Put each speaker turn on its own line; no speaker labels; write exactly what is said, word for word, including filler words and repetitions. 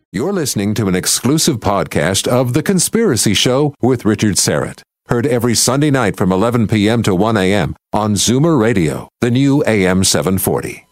You're listening to an exclusive podcast of The Conspiracy Show with Richard Syrett. Heard every Sunday night from eleven p.m. to one a.m. on Zoomer Radio, the new A M seven forty.